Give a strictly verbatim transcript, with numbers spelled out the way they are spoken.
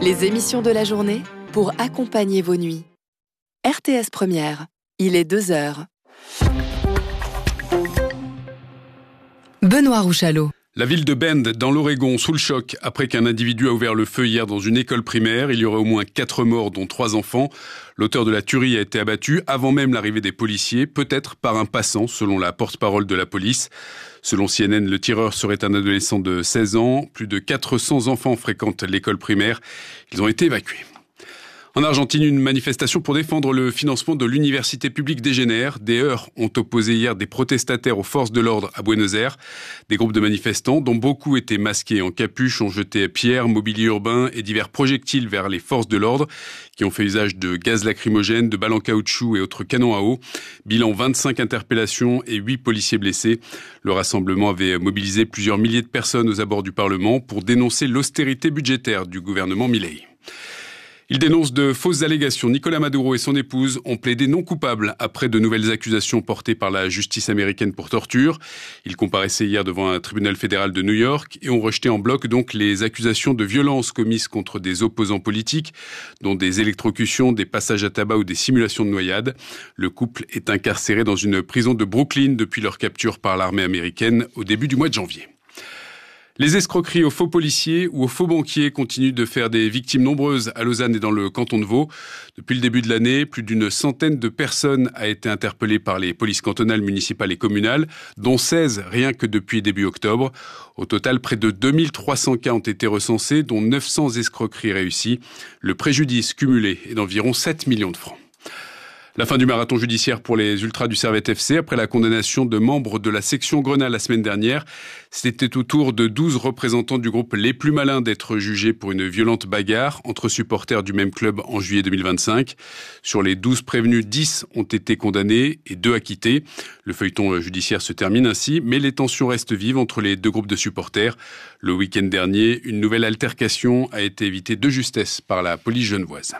Les émissions de la journée pour accompagner vos nuits. R T S Première, il est deux heures. Benoît Rouchalot. La ville de Bend, dans l'Oregon, sous le choc, après qu'un individu a ouvert le feu hier dans une école primaire. Il y aurait au moins quatre morts, dont trois enfants. L'auteur de la tuerie a été abattu avant même l'arrivée des policiers, peut-être par un passant, selon la porte-parole de la police. Selon C N N, le tireur serait un adolescent de seize ans. Plus de quatre cents enfants fréquentent l'école primaire. Ils ont été évacués. En Argentine, une manifestation pour défendre le financement de l'université publique dégénère. Des heurts ont opposé hier des protestataires aux forces de l'ordre à Buenos Aires. Des groupes de manifestants, dont beaucoup étaient masqués en capuche, ont jeté pierres, mobilier urbain et divers projectiles vers les forces de l'ordre, qui ont fait usage de gaz lacrymogène, de balles en caoutchouc et autres canons à eau. Bilan vingt-cinq interpellations et huit policiers blessés. Le rassemblement avait mobilisé plusieurs milliers de personnes aux abords du Parlement pour dénoncer l'austérité budgétaire du gouvernement Milei. Il dénonce de fausses allégations. Nicolás Maduro et son épouse ont plaidé non coupables après de nouvelles accusations portées par la justice américaine pour torture. Ils comparaissaient hier devant un tribunal fédéral de New York et ont rejeté en bloc donc les accusations de violence commises contre des opposants politiques, dont des électrocutions, des passages à tabac ou des simulations de noyade. Le couple est incarcéré dans une prison de Brooklyn depuis leur capture par l'armée américaine au début du mois de janvier. Les escroqueries aux faux policiers ou aux faux banquiers continuent de faire des victimes nombreuses à Lausanne et dans le canton de Vaud. Depuis le début de l'année, plus d'une centaine de personnes a été interpellées par les polices cantonales, municipales et communales, dont seize rien que depuis début octobre. Au total, près de deux mille trois cents cas ont été recensés, dont neuf cents escroqueries réussies. Le préjudice cumulé est d'environ sept millions de francs. La fin du marathon judiciaire pour les Ultras du Servette F C après la condamnation de membres de la section Grenat la semaine dernière. C'était au tour de douze représentants du groupe Les Plus Malins d'être jugés pour une violente bagarre entre supporters du même club en juillet deux mille vingt-cinq. Sur les douze prévenus, dix ont été condamnés et deux acquittés. Le feuilleton judiciaire se termine ainsi, mais les tensions restent vives entre les deux groupes de supporters. Le week-end dernier, une nouvelle altercation a été évitée de justesse par la police genevoise.